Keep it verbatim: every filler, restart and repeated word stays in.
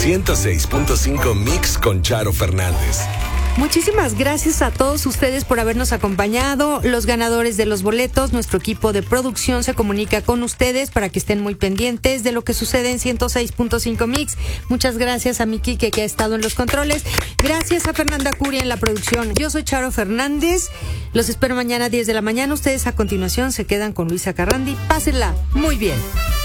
ciento seis punto cinco Mix con Charo Fernández. Muchísimas gracias a todos ustedes por habernos acompañado. Los ganadores de los boletos, nuestro equipo de producción se comunica con ustedes para que estén muy pendientes de lo que sucede en ciento seis punto cinco Mix. Muchas gracias a mi Quique, que ha estado en los controles. Gracias a Fernanda Curia en la producción. Yo soy Charo Fernández. Los espero mañana a diez de la mañana. Ustedes a continuación se quedan con Luisa Carrandi. Pásenla muy bien.